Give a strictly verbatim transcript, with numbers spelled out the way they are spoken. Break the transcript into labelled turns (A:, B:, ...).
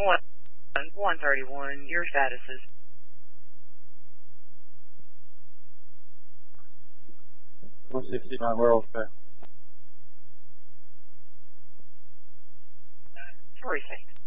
A: one, one thirty-one, your status is
B: one sixty-nine, we're okay.
A: Perfect.